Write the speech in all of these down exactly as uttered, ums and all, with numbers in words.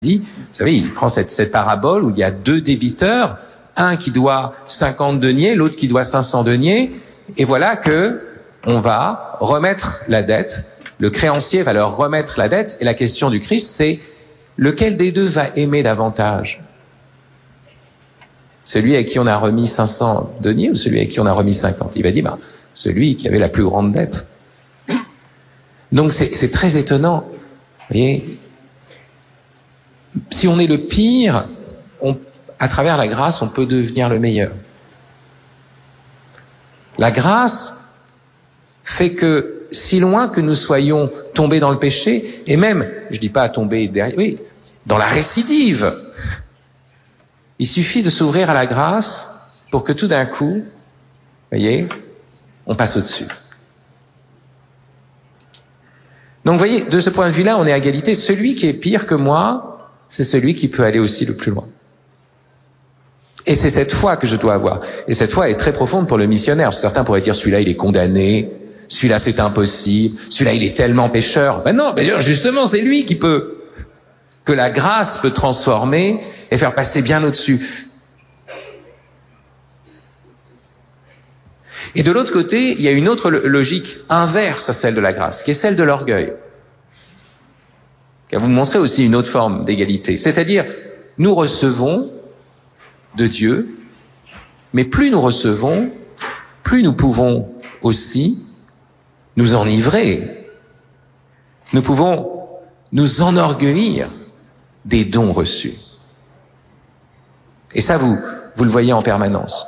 dit, vous savez, il prend cette, cette parabole où il y a deux débiteurs, un qui doit cinquante deniers, l'autre qui doit cinq cents deniers, et voilà que on va remettre la dette, le créancier va leur remettre la dette, et la question du Christ, c'est lequel des deux va aimer davantage? Celui à qui on a remis cinq cents deniers ou celui à qui on a remis cinquante? Il va dire, bah, celui qui avait la plus grande dette. Donc c'est, c'est très étonnant. Vous voyez, si on est le pire, on, à travers la grâce, on peut devenir le meilleur. La grâce fait que, si loin que nous soyons tombés dans le péché, et même, je dis pas tomber derrière, oui, dans la récidive, il suffit de s'ouvrir à la grâce pour que tout d'un coup, vous voyez, on passe au-dessus. Donc, vous voyez, de ce point de vue-là, on est à égalité. Celui qui est pire que moi, c'est celui qui peut aller aussi le plus loin. Et c'est cette foi que je dois avoir. Et cette foi est très profonde pour le missionnaire. Certains pourraient dire, celui-là, il est condamné. Celui-là, c'est impossible. Celui-là, il est tellement pécheur. Ben non, ben justement, c'est lui qui peut, que la grâce peut transformer et faire passer bien au-dessus. Et de l'autre côté, il y a une autre logique inverse à celle de la grâce, qui est celle de l'orgueil. Qui va vous montrer aussi une autre forme d'égalité. C'est-à-dire, nous recevons de Dieu, mais plus nous recevons, plus nous pouvons aussi nous enivrer. Nous pouvons nous enorgueillir des dons reçus. Et ça, vous, vous le voyez en permanence.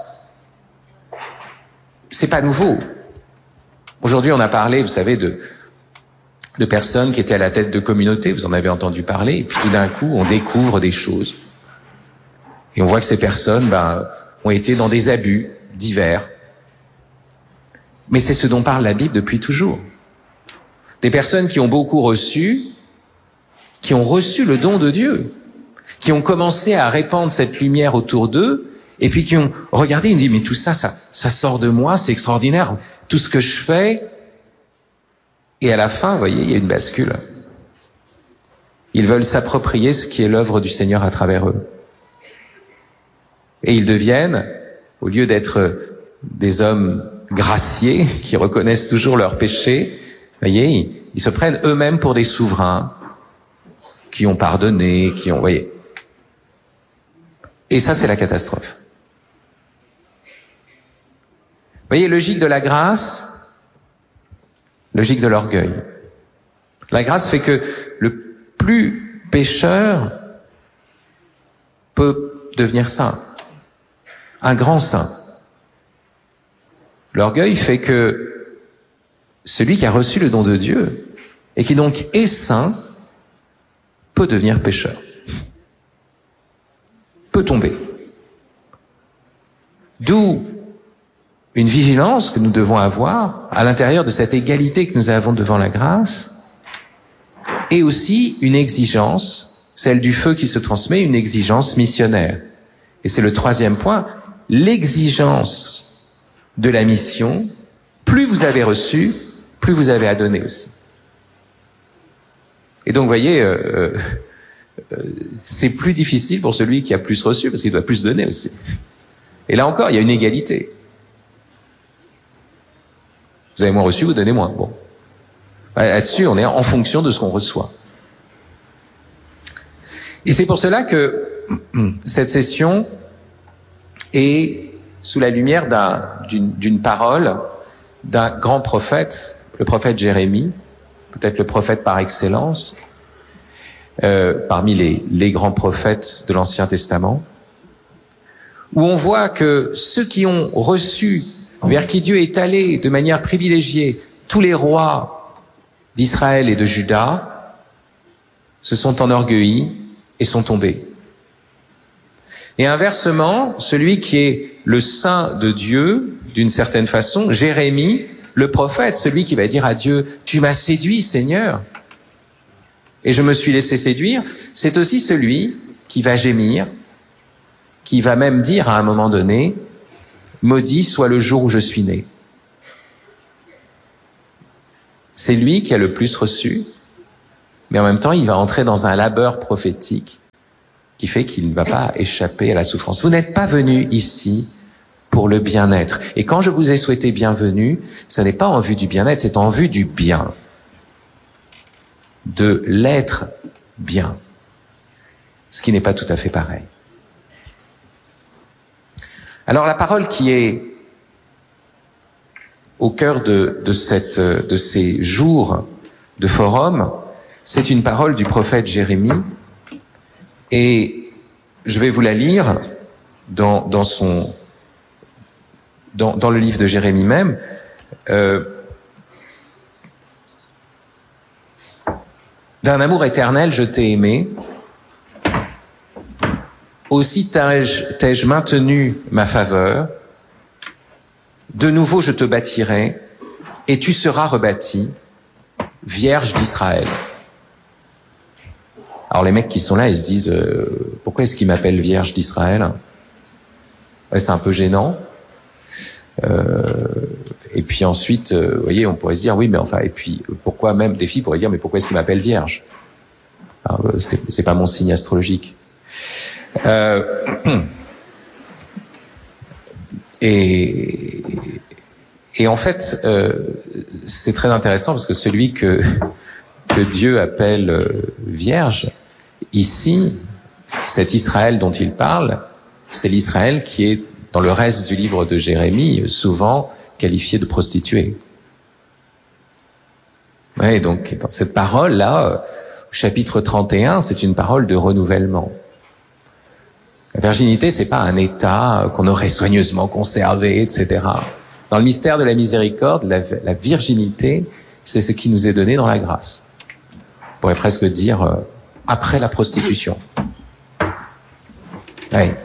C'est pas nouveau. Aujourd'hui, on a parlé, vous savez, de, de personnes qui étaient à la tête de communautés, vous en avez entendu parler, et puis tout d'un coup, on découvre des choses. Et on voit que ces personnes, ben, ont été dans des abus divers. Mais c'est ce dont parle la Bible depuis toujours. Des personnes qui ont beaucoup reçu, qui ont reçu le don de Dieu, qui ont commencé à répandre cette lumière autour d'eux, et puis qui ont regardé, ils me disent, mais tout ça, ça, ça sort de moi, c'est extraordinaire, tout ce que je fais. Et à la fin, vous voyez, il y a une bascule. Ils veulent s'approprier ce qui est l'œuvre du Seigneur à travers eux. Et ils deviennent, au lieu d'être des hommes graciés, qui reconnaissent toujours leurs péchés, vous voyez, ils, ils se prennent eux-mêmes pour des souverains, qui ont pardonné, qui ont, vous voyez. Et ça, c'est la catastrophe. Vous voyez, logique de la grâce, logique de l'orgueil. La grâce fait que le plus pécheur peut devenir saint, un grand saint. L'orgueil fait que celui qui a reçu le don de Dieu et qui donc est saint peut devenir pécheur, peut tomber. D'où une vigilance que nous devons avoir à l'intérieur de cette égalité que nous avons devant la grâce, et aussi une exigence, celle du feu qui se transmet, une exigence missionnaire. Et c'est le troisième point, l'exigence de la mission. Plus vous avez reçu, plus vous avez à donner aussi. Et donc, vous voyez, euh, euh, c'est plus difficile pour celui qui a plus reçu, parce qu'il doit plus donner aussi. Et là encore, il y a une égalité. Vous avez moins reçu, vous donnez moins. Bon. Là-dessus, on est en fonction de ce qu'on reçoit. Et c'est pour cela que cette session est sous la lumière d'un, d'une, d'une parole d'un grand prophète, le prophète Jérémie, peut-être le prophète par excellence, euh, parmi les, les grands prophètes de l'Ancien Testament, où on voit que ceux qui ont reçu, vers qui Dieu est allé de manière privilégiée, tous les rois d'Israël et de Juda, se sont enorgueillis et sont tombés. Et inversement, celui qui est le saint de Dieu, d'une certaine façon, Jérémie, le prophète, celui qui va dire à Dieu, tu m'as séduit, Seigneur, et je me suis laissé séduire, c'est aussi celui qui va gémir, qui va même dire à un moment donné, maudit soit le jour où je suis né. C'est lui qui a le plus reçu, mais en même temps, il va entrer dans un labeur prophétique qui fait qu'il ne va pas échapper à la souffrance. Vous n'êtes pas venu ici pour le bien-être. Et quand je vous ai souhaité bienvenue, ce n'est pas en vue du bien-être, c'est en vue du bien. De l'être bien. Ce qui n'est pas tout à fait pareil. Alors la parole qui est au cœur de, de, cette, de ces jours de forum, c'est une parole du prophète Jérémie, et je vais vous la lire dans, dans, son, dans, dans le livre de Jérémie même. Euh, D'un amour éternel, je t'ai aimé, aussi t'ai-je, t'ai-je maintenu ma faveur, de nouveau je te bâtirai, et tu seras rebâti, Vierge d'Israël. Alors les mecs qui sont là, ils se disent, euh, pourquoi est-ce qu'ils m'appellent Vierge d'Israël? Ouais, c'est un peu gênant. Euh, et puis ensuite, euh, vous voyez, on pourrait se dire, oui, mais enfin, et puis pourquoi même des filles pourraient dire, mais pourquoi est-ce qu'il m'appelle Vierge? Alors, euh, c'est, c'est pas mon signe astrologique. Euh, et, et en fait, euh, c'est très intéressant parce que celui que que Dieu appelle euh, Vierge, ici, cet Israël dont il parle, c'est l'Israël qui est dans le reste du livre de Jérémie souvent qualifié de prostituée. Ouais, donc dans cette parole-là, chapitre trente et un, c'est une parole de renouvellement. La virginité, c'est pas un état qu'on aurait soigneusement conservé, et cetera. Dans le mystère de la miséricorde, la, la virginité, c'est ce qui nous est donné dans la grâce. On pourrait presque dire euh, après la prostitution. Ouais.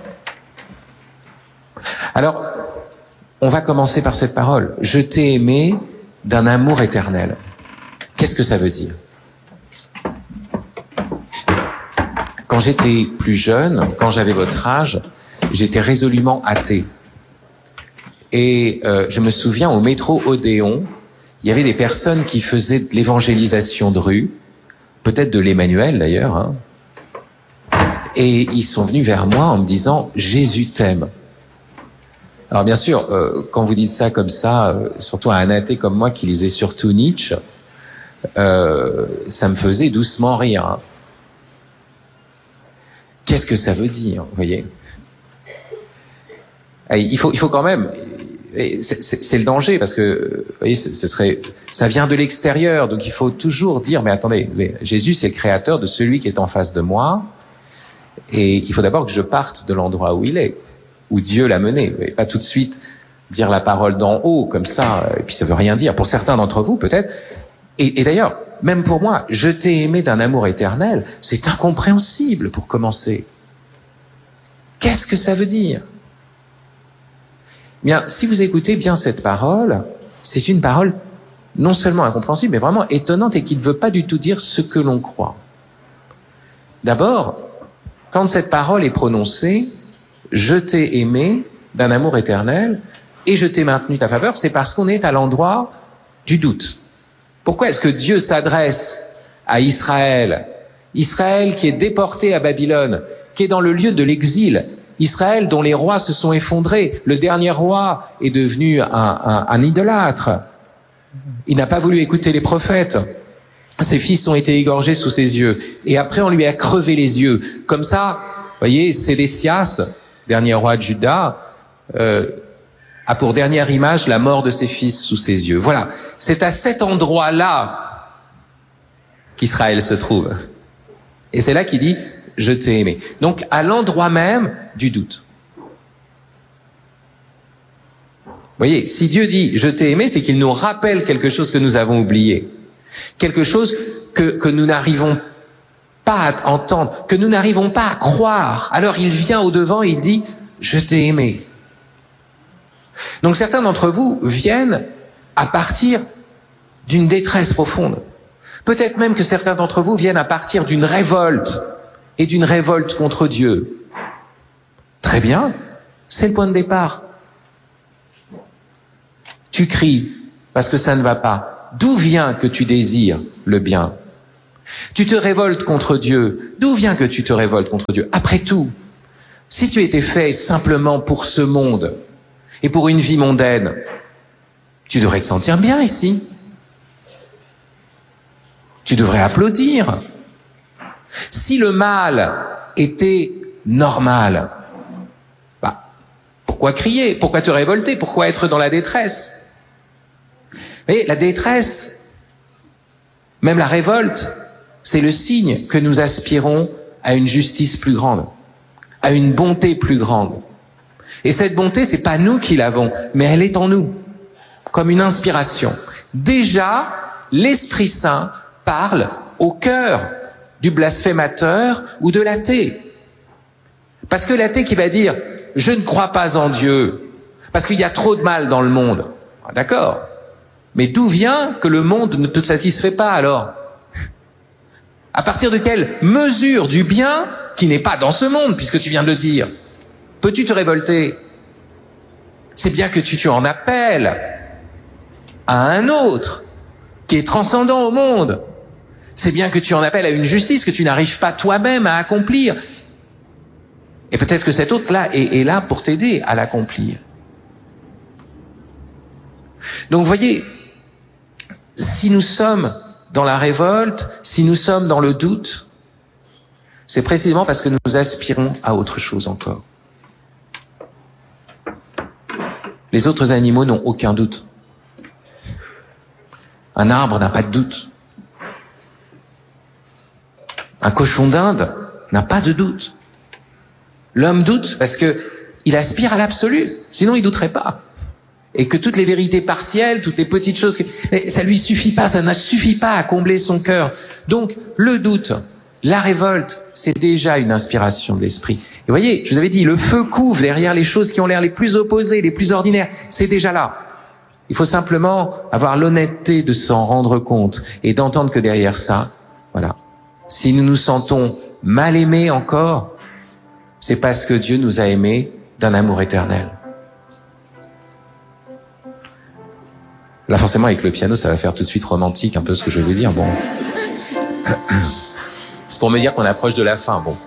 Alors, on va commencer par cette parole. Je t'ai aimé d'un amour éternel. Qu'est-ce que ça veut dire? Quand j'étais plus jeune, quand j'avais votre âge, j'étais résolument athée. Et euh, je me souviens au métro Odéon, il y avait des personnes qui faisaient de l'évangélisation de rue, peut-être de l'Emmanuel d'ailleurs, hein, et ils sont venus vers moi en me disant « Jésus t'aime ». Alors bien sûr, euh, quand vous dites ça comme ça, euh, surtout à un athée comme moi qui lisait surtout Nietzsche, euh, ça me faisait doucement rire. Hein. Qu'est-ce que ça veut dire, vous voyez? Il faut, il faut quand même, c'est, c'est, c'est le danger parce que, vous voyez, ce serait, ça vient de l'extérieur, donc il faut toujours dire, mais attendez, mais Jésus c'est le créateur de celui qui est en face de moi, et il faut d'abord que je parte de l'endroit où il est, où Dieu l'a mené, et pas tout de suite dire la parole d'en haut comme ça, et puis ça veut rien dire. Pour certains d'entre vous peut-être, et, et d'ailleurs, même pour moi, je t'ai aimé d'un amour éternel, c'est incompréhensible pour commencer. Qu'est-ce que ça veut dire? Bien, si vous écoutez bien cette parole, c'est une parole non seulement incompréhensible, mais vraiment étonnante et qui ne veut pas du tout dire ce que l'on croit. D'abord, quand cette parole est prononcée, je t'ai aimé d'un amour éternel et je t'ai maintenu ta faveur, c'est parce qu'on est à l'endroit du doute. Pourquoi est-ce que Dieu s'adresse à Israël? Israël qui est déporté à Babylone, qui est dans le lieu de l'exil. Israël dont les rois se sont effondrés. Le dernier roi est devenu un, un, un idolâtre. Il n'a pas voulu écouter les prophètes. Ses fils ont été égorgés sous ses yeux. Et après, on lui a crevé les yeux. Comme ça, vous voyez, Sédécias, dernier roi de Juda, euh, a pour dernière image la mort de ses fils sous ses yeux. Voilà. C'est à cet endroit-là qu'Israël se trouve. Et c'est là qu'il dit « Je t'ai aimé ». Donc, à l'endroit même du doute. Vous voyez, si Dieu dit « Je t'ai aimé », c'est qu'il nous rappelle quelque chose que nous avons oublié. Quelque chose que, que nous n'arrivons pas à entendre, que nous n'arrivons pas à croire. Alors il vient au-devant et il dit « Je t'ai aimé ». Donc certains d'entre vous viennent à partir d'une détresse profonde. Peut-être même que certains d'entre vous viennent à partir d'une révolte et d'une révolte contre Dieu. Très bien, c'est le point de départ. Tu cries parce que ça ne va pas. D'où vient que tu désires le bien? Tu te révoltes contre Dieu. D'où vient que tu te révoltes contre Dieu? Après tout, si tu étais fait simplement pour ce monde et pour une vie mondaine, tu devrais te sentir bien ici. Tu devrais applaudir. Si le mal était normal, bah, pourquoi crier? Pourquoi te révolter? Pourquoi être dans la détresse? Vous voyez, la détresse, même la révolte, c'est le signe que nous aspirons à une justice plus grande, à une bonté plus grande. Et cette bonté, c'est pas nous qui l'avons, mais elle est en nous, comme une inspiration. Déjà, l'Esprit Saint parle au cœur du blasphémateur ou de l'athée. Parce que l'athée qui va dire « je ne crois pas en Dieu », parce qu'il y a trop de mal dans le monde. D'accord. Mais d'où vient que le monde ne te satisfait pas alors? À partir de quelle mesure du bien, qui n'est pas dans ce monde, puisque tu viens de le dire, peux-tu te révolter? C'est bien que tu, tu en appelles à un autre qui est transcendant au monde. C'est bien que tu en appelles à une justice que tu n'arrives pas toi-même à accomplir. Et peut-être que cet autre-là est, est là pour t'aider à l'accomplir. Donc vous voyez, si nous sommes dans la révolte, si nous sommes dans le doute, c'est précisément parce que nous aspirons à autre chose encore. Les autres animaux n'ont aucun doute. Un arbre n'a pas de doute. Un cochon d'Inde n'a pas de doute. L'homme doute parce que il aspire à l'absolu, sinon il douterait pas. Et que toutes les vérités partielles, toutes les petites choses, que... ça lui suffit pas, ça ne suffit pas à combler son cœur. Donc le doute, la révolte, c'est déjà une inspiration de l'esprit. Et vous voyez, je vous avais dit, le feu couve derrière les choses qui ont l'air les plus opposées, les plus ordinaires. C'est déjà là. Il faut simplement avoir l'honnêteté de s'en rendre compte et d'entendre que derrière ça, voilà. Si nous nous sentons mal aimés encore, c'est parce que Dieu nous a aimés d'un amour éternel. Là, forcément, avec le piano, ça va faire tout de suite romantique, un peu ce que je veux dire. Bon, c'est pour me dire qu'on approche de la fin. Bon.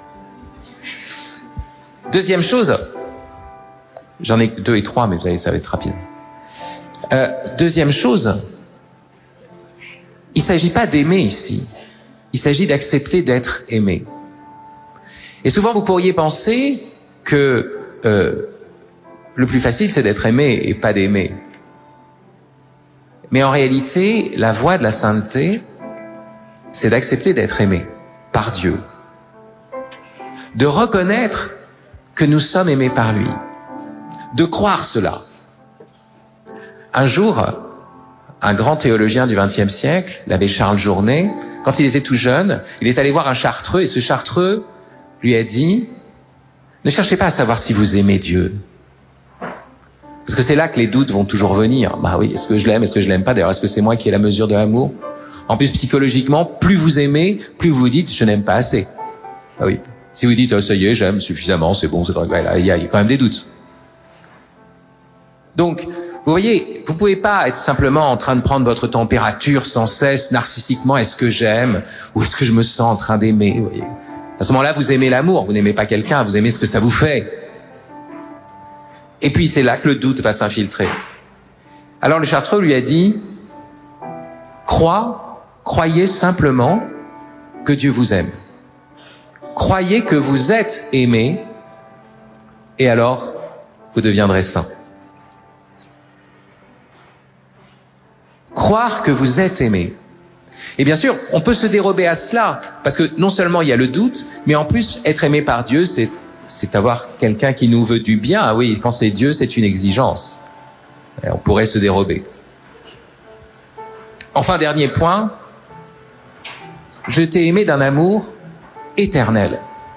Deuxième chose, j'en ai deux et trois, mais vous savez, ça va être rapide. Euh, deuxième chose, il ne s'agit pas d'aimer ici. Il s'agit d'accepter d'être aimé. Et souvent, vous pourriez penser que euh, le plus facile, c'est d'être aimé et pas d'aimer. Mais en réalité, la voie de la sainteté, c'est d'accepter d'être aimé par Dieu. De reconnaître que nous sommes aimés par lui. De croire cela. Un jour, un grand théologien du vingtième siècle, l'abbé Charles Journet, quand il était tout jeune, il est allé voir un chartreux et ce chartreux lui a dit « Ne cherchez pas à savoir si vous aimez Dieu. » Parce que c'est là que les doutes vont toujours venir. Bah oui, est-ce que je l'aime, est-ce que je l'aime pas? D'ailleurs, est-ce que c'est moi qui ai la mesure de l'amour? En plus, psychologiquement, plus vous aimez, plus vous dites « Je n'aime pas assez. » Ah oui. Si vous dites oh, « Ça y est, j'aime suffisamment, c'est bon, c'est vrai. Ouais, » là, il y a quand même des doutes. Donc, vous voyez, vous pouvez pas être simplement en train de prendre votre température sans cesse, narcissiquement, est-ce que j'aime ou est-ce que je me sens en train d'aimer, vous voyez. À ce moment-là, vous aimez l'amour, vous n'aimez pas quelqu'un, vous aimez ce que ça vous fait. Et puis c'est là que le doute va s'infiltrer. Alors le chartreux lui a dit, crois, croyez simplement que Dieu vous aime. Croyez que vous êtes aimé, et alors vous deviendrez saint. Croire que vous êtes aimé. Et bien sûr, on peut se dérober à cela, parce que non seulement il y a le doute, mais en plus, être aimé par Dieu, c'est, c'est avoir quelqu'un qui nous veut du bien. Ah oui, quand c'est Dieu, c'est une exigence. Et on pourrait se dérober. Enfin, dernier point, je t'ai aimé d'un amour éternel.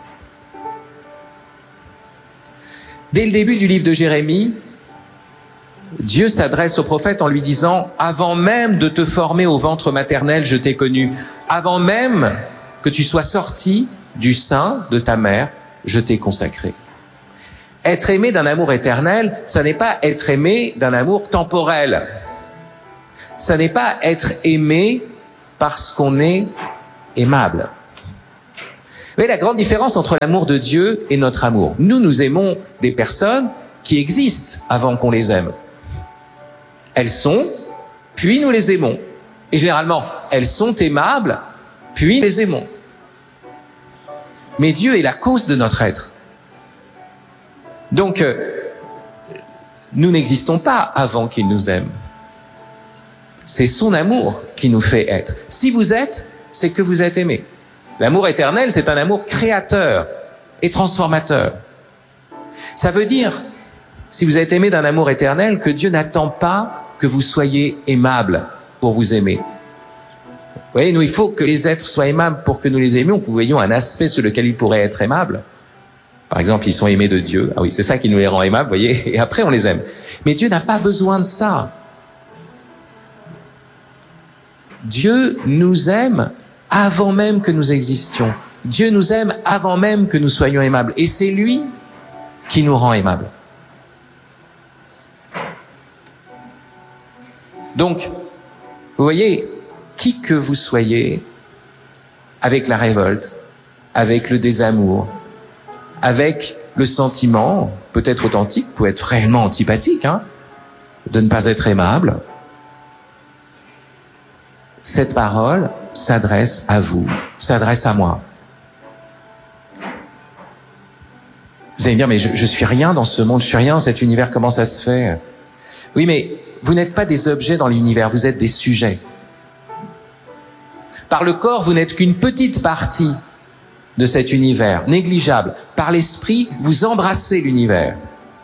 Dès le début du livre de Jérémie, Dieu s'adresse au prophète en lui disant « Avant même de te former au ventre maternel, je t'ai connu. Avant même que tu sois sorti du sein de ta mère, je t'ai consacré. » Être aimé d'un amour éternel, ça n'est pas être aimé d'un amour temporel. Ça n'est pas être aimé parce qu'on est aimable. Vous voyez la grande différence entre l'amour de Dieu et notre amour. Nous, nous aimons des personnes qui existent avant qu'on les aime. Elles sont, puis nous les aimons. Et généralement, elles sont aimables, puis nous les aimons. Mais Dieu est la cause de notre être. Donc, euh, nous n'existons pas avant qu'il nous aime. C'est son amour qui nous fait être. Si vous êtes, c'est que vous êtes aimé. L'amour éternel, c'est un amour créateur et transformateur. Ça veut dire, si vous êtes aimé d'un amour éternel, que Dieu n'attend pas que vous soyez aimable pour vous aimer. Vous voyez, nous, il faut que les êtres soient aimables pour que nous les aimions, que nous voyions un aspect sur lequel ils pourraient être aimables. Par exemple, ils sont aimés de Dieu. Ah oui, c'est ça qui nous les rend aimables, vous voyez, et après on les aime. Mais Dieu n'a pas besoin de ça. Dieu nous aime avant même que nous existions. Dieu nous aime avant même que nous soyons aimables. Et c'est lui qui nous rend aimables. Donc, vous voyez, qui que vous soyez, avec la révolte, avec le désamour, avec le sentiment, peut-être authentique, peut être réellement antipathique, hein, de ne pas être aimable, cette parole s'adresse à vous, s'adresse à moi. Vous allez me dire, mais je, je suis rien dans ce monde, je suis rien dans cet univers, comment ça se fait? Oui, mais vous n'êtes pas des objets dans l'univers, vous êtes des sujets. Par le corps, vous n'êtes qu'une petite partie de cet univers, négligeable. Par l'esprit, vous embrassez l'univers.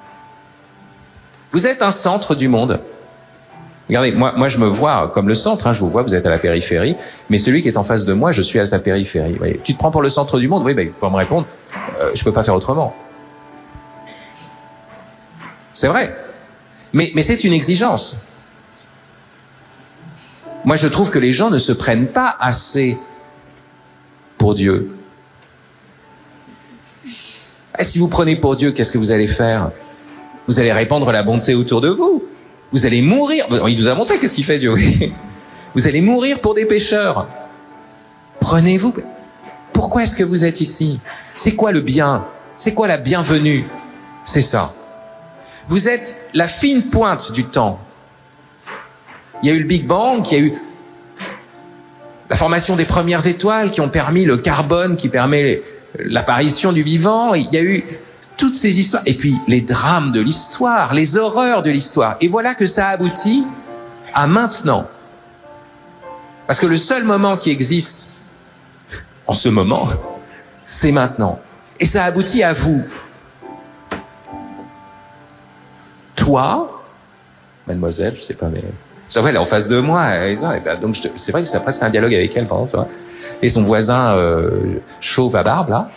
Vous êtes un centre du monde. Regardez, moi, moi je me vois comme le centre, hein, je vous vois, vous êtes à la périphérie, mais celui qui est en face de moi, je suis à sa périphérie. Vous voyez, tu te prends pour le centre du monde? Oui, ben, pour me répondre, euh, je peux pas faire autrement. C'est vrai. Mais, mais c'est une exigence. Moi, je trouve que les gens ne se prennent pas assez pour Dieu. Et si vous prenez pour Dieu, qu'est-ce que vous allez faire? Vous allez répandre la bonté autour de vous. Vous allez mourir. Il nous a montré qu'est-ce qu'il fait, Dieu. Vous allez mourir pour des pécheurs. Prenez-vous. Pourquoi est-ce que vous êtes ici? C'est quoi le bien? C'est quoi la bienvenue? C'est ça. Vous êtes la fine pointe du temps. Il y a eu le Big Bang, il y a eu la formation des premières étoiles qui ont permis le carbone, qui permet l'apparition du vivant. Il y a eu toutes ces histoires. Et puis les drames de l'histoire, les horreurs de l'histoire. Et voilà que ça aboutit à maintenant. Parce que le seul moment qui existe en ce moment, c'est maintenant. Et ça aboutit à vous. Toi, mademoiselle, je sais pas, mais... Elle est en face de moi, donc c'est vrai que ça presque un dialogue avec elle, par exemple. Et son voisin euh, chauve à barbe, là.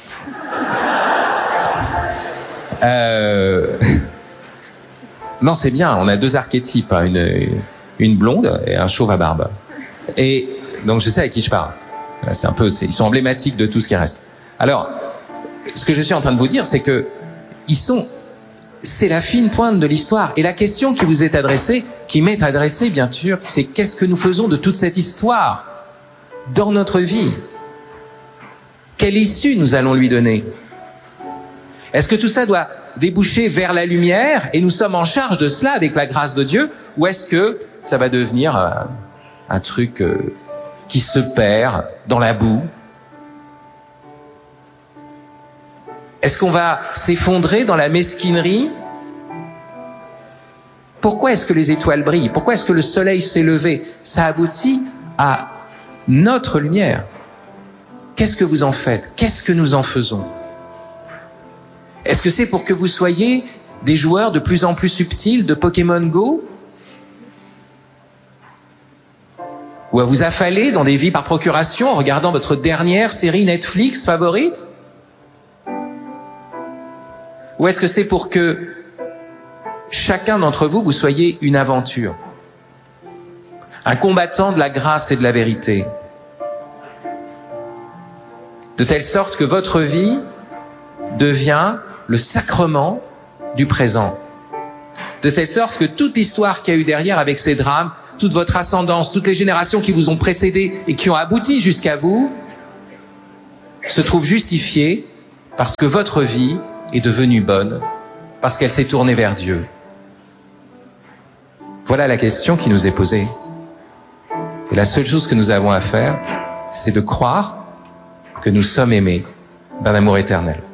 Euh... Non, c'est bien, on a deux archétypes, hein, une, une blonde et un chauve à barbe. Et donc je sais à qui je parle. C'est un peu, c'est, ils sont emblématiques de tout ce qui reste. Alors, ce que je suis en train de vous dire, c'est que ils sont... C'est la fine pointe de l'histoire. Et la question qui vous est adressée, qui m'est adressée, bien sûr, c'est qu'est-ce que nous faisons de toute cette histoire dans notre vie? Quelle issue nous allons lui donner? Est-ce que tout ça doit déboucher vers la lumière et nous sommes en charge de cela avec la grâce de Dieu? Ou est-ce que ça va devenir euh, un truc euh, qui se perd dans la boue? Est-ce qu'on va s'effondrer dans la mesquinerie? Pourquoi est-ce que les étoiles brillent? Pourquoi est-ce que le soleil s'est levé? Ça aboutit à notre lumière. Qu'est-ce que vous en faites? Qu'est-ce que nous en faisons? Est-ce que c'est pour que vous soyez des joueurs de plus en plus subtils de Pokémon Go? Ou à vous affaler dans des vies par procuration en regardant votre dernière série Netflix favorite? Ou est-ce que c'est pour que chacun d'entre vous, vous soyez une aventure, un combattant de la grâce et de la vérité, de telle sorte que votre vie devient le sacrement du présent, de telle sorte que toute l'histoire qu'il y a eu derrière avec ces drames, toute votre ascendance, toutes les générations qui vous ont précédé et qui ont abouti jusqu'à vous, se trouve justifiée parce que votre vie est devenue bonne, parce qu'elle s'est tournée vers Dieu. Voilà la question qui nous est posée. Et la seule chose que nous avons à faire, c'est de croire que nous sommes aimés d'un amour éternel.